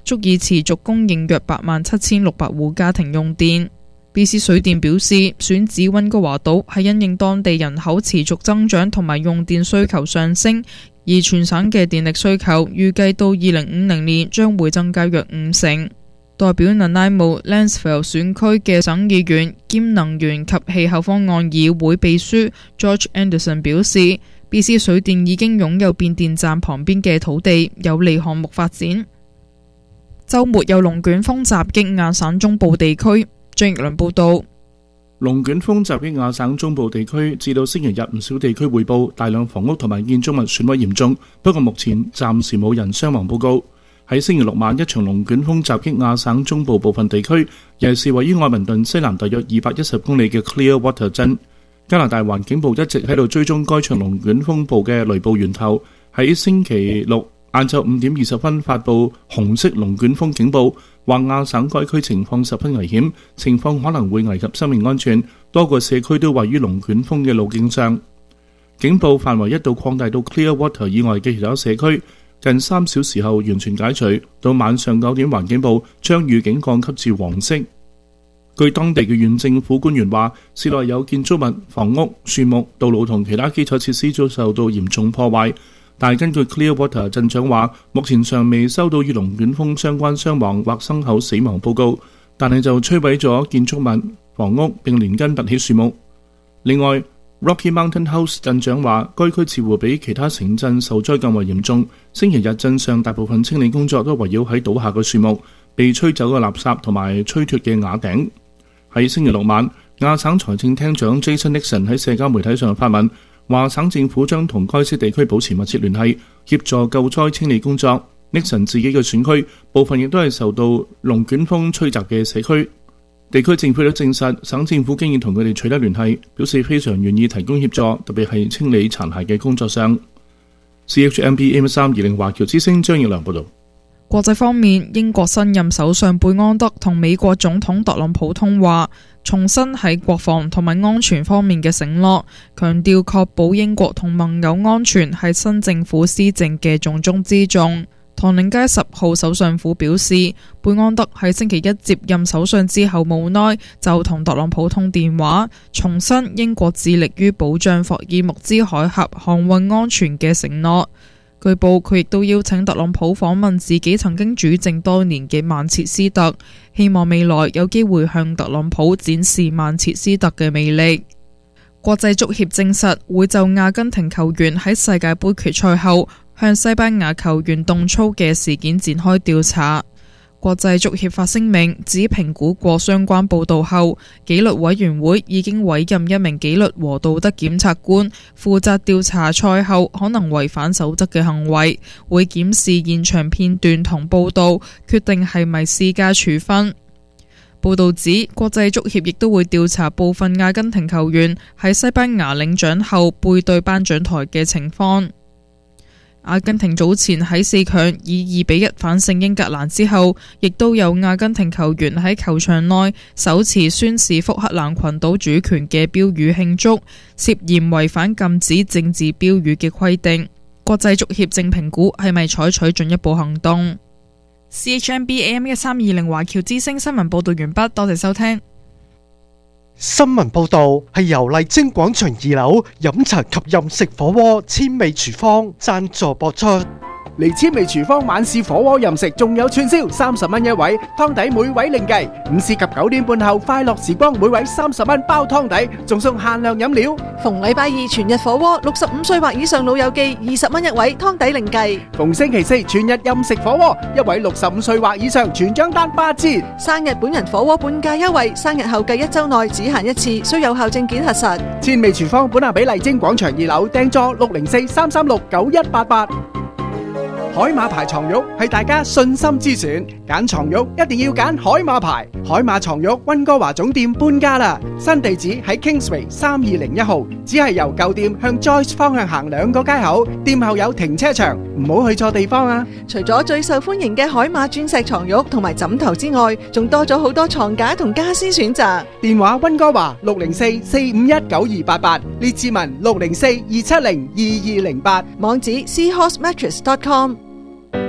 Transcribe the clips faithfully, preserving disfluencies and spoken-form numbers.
足以持續供應約八萬七千六百戶家庭用電。B C 水電表示，選址溫哥華島係因應當地人口持續增長同埋用電需求上升，而全省嘅電力需求預計到二零五零年將會增加約五成。代表 Nanaimo Lansville 選區嘅省議員兼能源及氣候方案議會秘書 George Anderson 表示， B C 水電已經擁有變電站旁邊嘅土地，有利項目發展。週末有龍捲風襲擊亞省中部地區。張奕良報道， 龍捲風襲擊亞省中部地區，至到星期日唔少地區匯報大量房屋同埋建築物損毀嚴重，不過目前暫時冇人傷亡報告。喺星期六晚，一場龍捲風襲擊亞省中部部分地區，尤其是位於愛民頓西南大約二百一十公里嘅 Clearwater 鎮。加拿大環境部一直喺度追蹤該場龍捲風暴嘅雷暴源頭，喺星期六晏晝五點二十分發布紅色龍捲風警報，話亞省該區情況十分危險，情況可能會危及生命安全，多個社區都位於龍捲風嘅路徑上。警報範圍一度擴大到 Clearwater 以外嘅其他社區，近三小時後完全解除，到晚上九點環境部將預警降級至黃色。據當地嘅縣政府官員話，市內有建築物、房屋、樹木、道路同其他基礎設施遭受到嚴重破壞。但根據 Clearwater 鎮長話，目前尚未收到與龍捲風相關傷亡或牲口死亡報告，但係就摧毀咗建築物、房屋並連根拔起樹木。另外 Rocky Mountain House 鎮長話，該區似乎比其他城鎮受災更為嚴重。星期日鎮上大部分清理工作都圍繞喺倒下嘅樹木、被吹走嘅垃圾同埋吹脫嘅瓦頂。喺星期六晚，亞省財政廳長 Jason Nixon 喺社交媒體上發文，話省政府將同該些地區保持密切聯繫，協助救災清理工作。Nixon 自己嘅選區部分亦都係受到龍捲風吹襲嘅社區。地區政府都證實，省政府經已同佢哋取得聯繫，表示非常願意提供協助，特別係清理殘骸嘅工作上。C H M B A M 三二零華僑之聲張奕良報導。 國際方面，英國新任首相貝安德同美國總統特朗普通話，重申喺國防同埋安全方面嘅承諾，強調確保英國同盟友安全係新政府施政嘅重中之重。唐寧街十號首相府表示，貝安德喺星期一接任首相之後，無奈就同特朗普通電話，重申英國致力於保障霍爾木茲海峽航運安全嘅承諾。據報佢亦都邀請特朗普訪問自己曾經主政多年嘅曼徹斯特，希望未來有機會向特朗普展示曼徹斯特嘅魅力。國際足協證實會就阿根廷球員喺世界盃決賽後向西班牙球員動粗嘅事件展開調查。國際足協發聲明指，評估過相關報道後，紀律委員會已經委任一名紀律和道德檢察官，負責調查賽後可能違反守則嘅行為，會檢視現場片段同報道，決定係咪施加處分。報道指，國際足協亦都會調查部分阿根廷球員喺西班牙領獎後背對頒獎台嘅情況。阿根廷早前喺四強以二比一反勝英格蘭之後，亦都有阿根廷球員喺球場內手持宣示福克蘭群島主權嘅標語慶祝，涉嫌違反禁止政治標語嘅規定。國際足協正評估係咪採取進一步行動。C H M B A M 一三二零華僑之聲新聞報道完畢，多謝收聽。 新聞報道係由麗晶廣場二樓飲茶及任食火鍋千味廚房贊助播出。 嚟千味廚房晚市火鍋任食，仲有串燒三十蚊一位，湯底每位另計。午市及九點半後快樂時光，每位三十蚊包湯底，仲送限量飲料。 逢禮拜二全日火鍋，六十五歲或以上老友記二十蚊一位，湯底另計。 逢星期四全日任食火鍋，一位六十五歲或以上全張單八折。 生日本人火鍋半價優惠，生日後計一周內只限一次，需有效證件核實。 千味廚房本下比麗晶廣場二樓訂座六零四三三六九一八八。海馬牌床褥係大家信心之選，揀床褥一定要揀海馬牌。海馬床褥溫哥華總店搬家啦，新地址喺 Kingsway 三二零一號，只係由舊店向 Joyce 方向行兩個街口，店後有停車場，唔好去錯地方啊！ 除咗最受歡迎嘅海馬鑽石床褥同埋枕頭之外，仲多咗好多床架同家私選擇。 電話溫哥華六零四四五一九二八八，列志文六零四二七零二二零八， 網址 seahorse mattress dot com。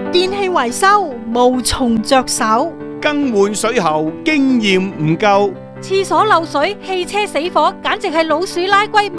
電器維修無從着手， 更換水喉經驗唔夠， 廁所漏水、汽車死火，簡直係老鼠拉龜